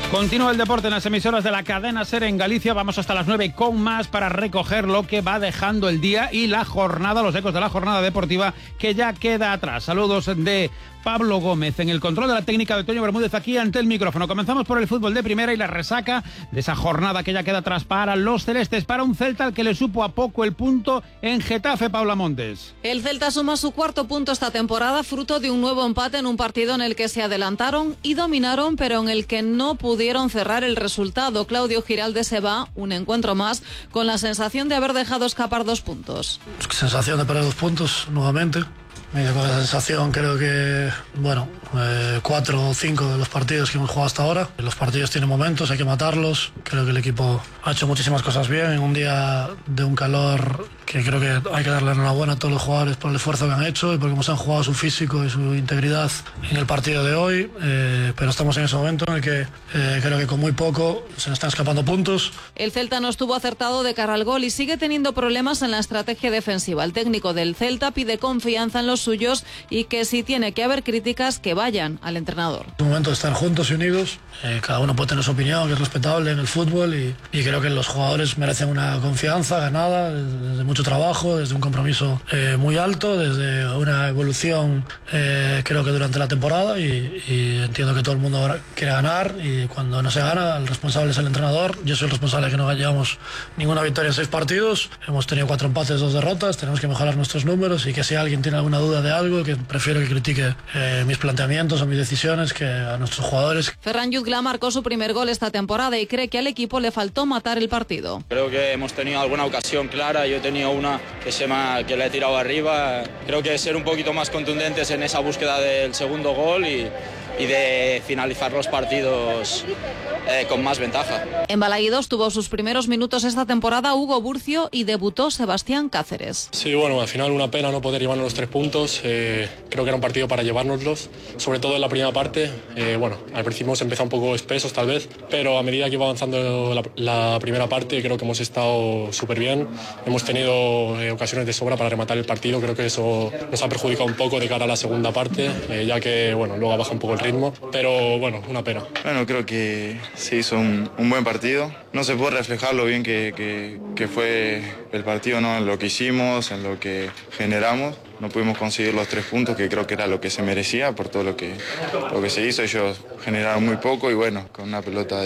Continúa el deporte en las emisoras de la cadena SER en Galicia. Vamos hasta las 9 con más para recoger lo que va dejando el día y la jornada, los ecos de la jornada deportiva que ya queda atrás. Saludos de Pablo Gómez en el control de la técnica de Toño Bermúdez aquí ante el micrófono. Comenzamos por el fútbol de primera y la resaca de esa jornada que ya queda atrás para los celestes, para un Celta al que le supo a poco el punto en Getafe. Paula Montes. El Celta suma su cuarto punto esta temporada, fruto de un nuevo empate en un partido en el que se adelantaron y dominaron, pero en el que no pudieron cerrar el resultado. Claudio Giralde se va un encuentro más con la sensación de haber dejado escapar 2 puntos. Sensación de perder 2 puntos nuevamente. Con esa sensación creo que, 4 o 5 de los partidos que hemos jugado hasta ahora. Los partidos tienen momentos, hay que matarlos. Creo que el equipo ha hecho muchísimas cosas bien en un día de un calor que creo que hay que darle enhorabuena a todos los jugadores por el esfuerzo que han hecho y por cómo se han jugado su físico y su integridad en el partido de hoy. Pero estamos en ese momento en el que creo que con muy poco se nos están escapando puntos. El Celta no estuvo acertado de cara al gol y sigue teniendo problemas en la estrategia defensiva. El técnico del Celta pide confianza en los suyos y que si tiene que haber críticas que vayan al entrenador. Es un momento de estar juntos y unidos. Cada uno puede tener su opinión, que es respetable en el fútbol y creo que los jugadores merecen una confianza ganada desde mucho trabajo, desde un compromiso muy alto, desde una evolución creo que durante la temporada y entiendo que todo el mundo quiere ganar y cuando no se gana el responsable es el entrenador. Yo soy el responsable de que no llevamos ninguna victoria en 6 partidos, hemos tenido 4 empates, 2 derrotas, tenemos que mejorar nuestros números y que si alguien tiene alguna duda de algo, que prefiero que critique mis planteamientos o mis decisiones que a nuestros jugadores. Ferran Jutgla marcó su primer gol esta temporada y cree que al equipo le faltó matar el partido. Creo que hemos tenido alguna ocasión clara, yo he tenido una que le he tirado arriba. Creo que ser un poquito más contundentes en esa búsqueda del segundo gol y de finalizar los partidos con más ventaja. En Balaídos tuvo sus primeros minutos esta temporada Hugo Burcio y debutó Sebastián Cáceres. Sí, al final una pena no poder llevarnos los 3 puntos. Creo que era un partido para llevárnoslos, sobre todo en la primera parte. Al principio hemos empezado un poco espesos tal vez, pero a medida que iba avanzando la primera parte creo que hemos estado súper bien. Hemos tenido ocasiones de sobra para rematar el partido. Creo que eso nos ha perjudicado un poco de cara a la segunda parte, ya que luego baja un poco el ritmo, pero una pena. Creo que se hizo un buen partido. No se puede reflejar lo bien que fue el partido, ¿no? En lo que hicimos, en lo que generamos. No pudimos conseguir los 3 puntos, que creo que era lo que se merecía por todo lo que se hizo. Ellos generaron muy poco y con una pelota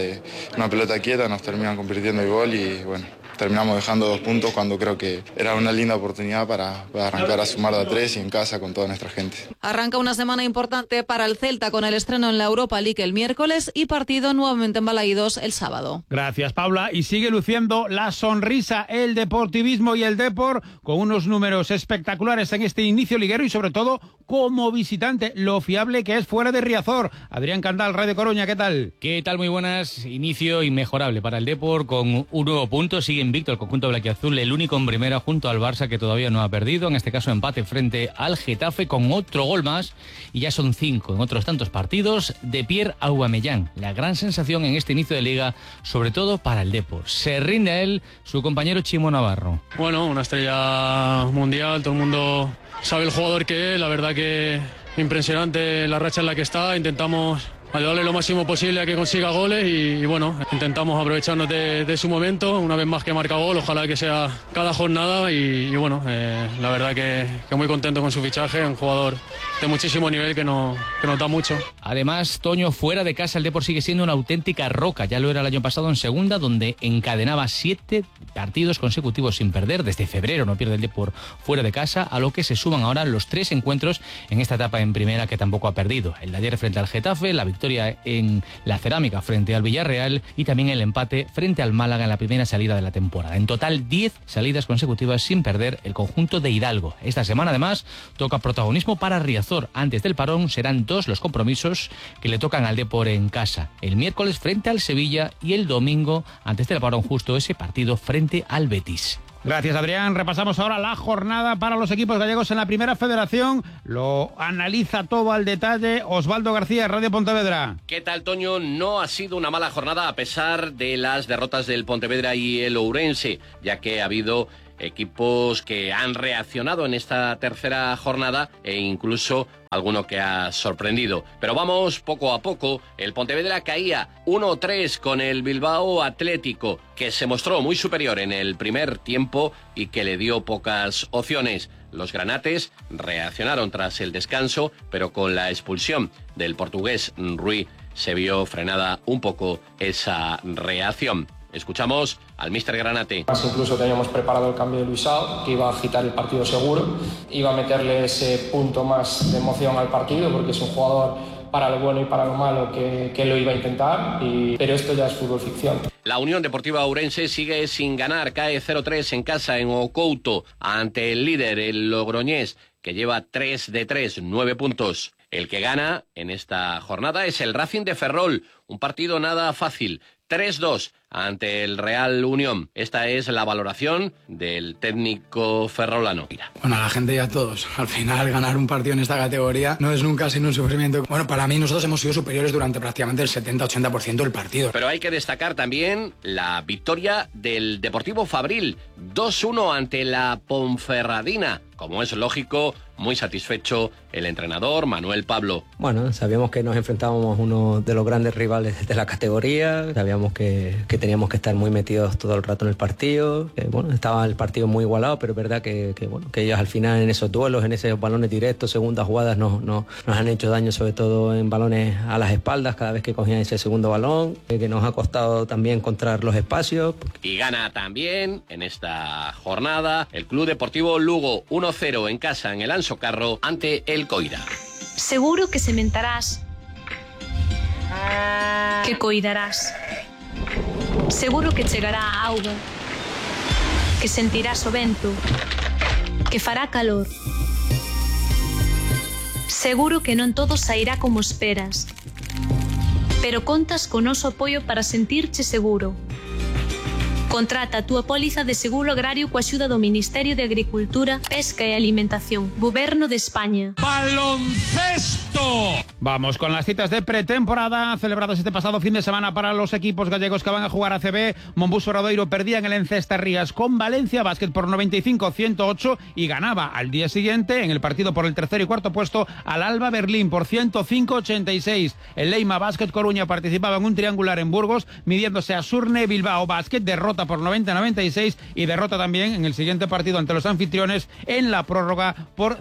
quieta nos terminan convirtiendo el gol y terminamos dejando 2 puntos cuando creo que era una linda oportunidad para arrancar a sumar de a 3 y en casa con toda nuestra gente. Arranca una semana importante para el Celta con el estreno en la Europa League el miércoles y partido nuevamente en Balaídos el sábado. Gracias, Paula. Y sigue luciendo la sonrisa, el deportivismo y el depor con unos números espectaculares en este inicio liguero y sobre todo como visitante, lo fiable que es fuera de Riazor. Adrián Candal, Radio Coruña, ¿qué tal? ¿Qué tal? Muy buenas. Inicio inmejorable para el Depor con un nuevo punto. Sigue invicto el conjunto blanquiazul, el único en primera junto al Barça que todavía no ha perdido. En este caso empate frente al Getafe con otro gol más y ya son 5 en otros tantos partidos de Pierre Aubameyang. La gran sensación en este inicio de liga, sobre todo para el Depor. Se rinde a él su compañero Chimo Navarro. Una estrella mundial, todo el mundo sabe el jugador que es, la verdad que impresionante la racha en la que está. Intentamos ayudarle lo máximo posible a que consiga goles y intentamos aprovecharnos de su momento, una vez más que marca gol, ojalá que sea cada jornada y la verdad que muy contento con su fichaje, un jugador de muchísimo nivel que nos da mucho. Además, Toño, fuera de casa el Depor sigue siendo una auténtica roca, ya lo era el año pasado en segunda, donde encadenaba 7 partidos consecutivos sin perder, desde febrero no pierde el Depor fuera de casa, a lo que se suman ahora los 3 encuentros en esta etapa en primera que tampoco ha perdido, el de ayer frente al Getafe, la victoria en la Cerámica frente al Villarreal y también el empate frente al Málaga en la primera salida de la temporada. En total 10 salidas consecutivas sin perder el conjunto de Hidalgo. Esta semana además toca protagonismo para Riazor. Antes del parón serán 2 los compromisos que le tocan al Depor en casa. El miércoles frente al Sevilla y el domingo antes del parón justo ese partido frente al Betis. Gracias, Adrián. Repasamos ahora la jornada para los equipos gallegos en la Primera Federación. Lo analiza todo al detalle Osvaldo García, Radio Pontevedra. ¿Qué tal, Toño? No ha sido una mala jornada a pesar de las derrotas del Pontevedra y el Ourense, ya que ha habido equipos que han reaccionado en esta tercera jornada e incluso alguno que ha sorprendido. Pero vamos poco a poco. El Pontevedra caía 1-3 con el Bilbao Atlético, que se mostró muy superior en el primer tiempo y que le dio pocas opciones. Los granates reaccionaron tras el descanso, pero con la expulsión del portugués Rui se vio frenada un poco esa reacción. Escuchamos al míster Granate. Incluso teníamos preparado el cambio de Luisao, que iba a agitar el partido seguro, iba a meterle ese punto más de emoción al partido, porque es un jugador para lo bueno y para lo malo que lo iba a intentar, pero esto ya es fútbol ficción. La Unión Deportiva Ourense sigue sin ganar, cae 0-3 en casa en Ocouto ante el líder, el Logroñés, que lleva 3 de 3, 9 puntos. El que gana en esta jornada es el Racing de Ferrol, un partido nada fácil, 3-2 ante el Real Unión. Esta es la valoración del técnico ferrolano. Bueno, a la gente y a todos. Al final, ganar un partido en esta categoría no es nunca sin un sufrimiento. Bueno, para mí nosotros hemos sido superiores durante prácticamente el 70-80% del partido. Pero hay que destacar también la victoria del Deportivo Fabril, 2-1 ante la Ponferradina. Como es lógico, muy satisfecho el entrenador Manuel Pablo. Bueno, sabíamos que nos enfrentábamos a uno de los grandes rivales de la categoría, sabíamos que teníamos que estar muy metidos todo el rato en el partido, que, bueno, estaba el partido muy igualado, pero es verdad que ellos al final en esos duelos, en esos balones directos, segundas jugadas, nos han hecho daño, sobre todo en balones a las espaldas, cada vez que cogían ese segundo balón, que nos ha costado también encontrar los espacios. Y gana también en esta jornada el Club Deportivo Lugo, 1-0 en casa en el Anso Carro ante el Coira. Seguro que sementarás, que coidarás. Seguro que chegará a auga, que sentirás o vento, que fará calor. Seguro que non todo sairá como esperas, pero contas con noso apoio para sentirche seguro. Contrata a túa póliza de seguro agrario coa axuda do Ministerio de Agricultura, Pesca e Alimentación, Goberno de España. ¡Baloncesto! Vamos con las citas de pretemporada celebradas este pasado fin de semana para los equipos gallegos que van a jugar ACB. Monbus Obradoiro perdía en el Encestarrías con Valencia Basket por 95-108 y ganaba al día siguiente en el partido por el tercer y cuarto puesto al Alba Berlín por 105-86. El Leima Basket Coruña participaba en un triangular en Burgos midiéndose a Surne Bilbao Basket, derrota por 90-96 y derrota también en el siguiente partido ante los anfitriones en la prórroga por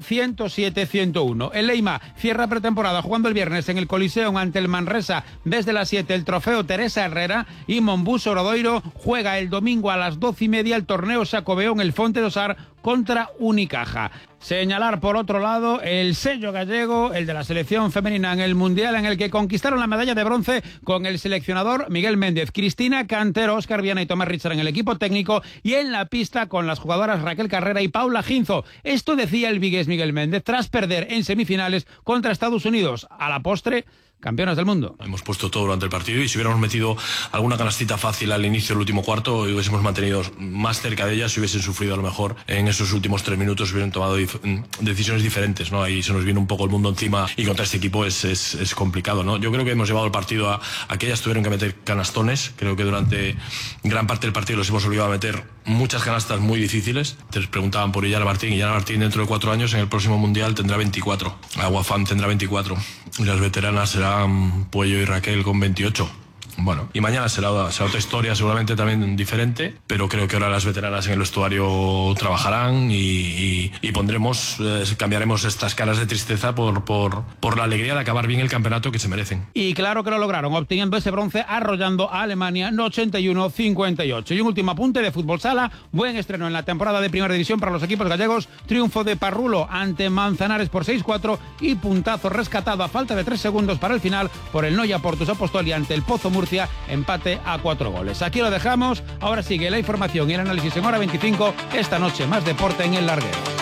107-101. El Leima cierra pretemporada jugando el viernes en el Coliseum ante el Manresa desde las 7 el trofeo Teresa Herrera y Monbus Obradoiro juega el domingo a las 12:30 el torneo Xacobeo en el Fonte do Sar contra Unicaja. Señalar por otro lado el sello gallego, el de la selección femenina en el Mundial, en el que conquistaron la medalla de bronce con el seleccionador Miguel Méndez, Cristina Cantero, Óscar Viana y Tomás Richard en el equipo técnico y en la pista con las jugadoras Raquel Carrera y Paula Ginzo. Esto decía el vigués Miguel Méndez tras perder en semifinales contra Estados Unidos. A la postre, campeonas del mundo. Hemos puesto todo durante el partido y si hubiéramos metido alguna canastita fácil al inicio del último cuarto y hubiésemos mantenido más cerca de ellas, si hubiesen sufrido a lo mejor en esos últimos 3 minutos, hubieran tomado decisiones diferentes, ¿no? Ahí se nos viene un poco el mundo encima y contra este equipo es complicado, ¿no? Yo creo que hemos llevado el partido a que ellas tuvieron que meter canastones. Creo que durante gran parte del partido los hemos obligado a meter muchas canastas muy difíciles. Te preguntaban por Illana Martín. Illana Martín dentro de 4 años en el próximo Mundial tendrá 24. Aguafam tendrá 24. Y las veteranas serán Puello y Raquel con 28. Bueno, y mañana será otra historia, seguramente también diferente, pero creo que ahora las veteranas en el vestuario trabajarán y pondremos, cambiaremos estas caras de tristeza por la alegría de acabar bien el campeonato que se merecen. Y claro que lo lograron, obteniendo ese bronce arrollando a Alemania 81-58. Y un último apunte de fútbol sala, buen estreno en la temporada de Primera División para los equipos gallegos, triunfo de Parrulo ante Manzanares por 6-4 y puntazo rescatado a falta de 3 segundos para el final por el Noia Portus Apostoli ante el Pozo Murcia, empate a 4 goles. Aquí lo dejamos, ahora sigue la información y el análisis en Hora 25, esta noche más deporte en el larguero.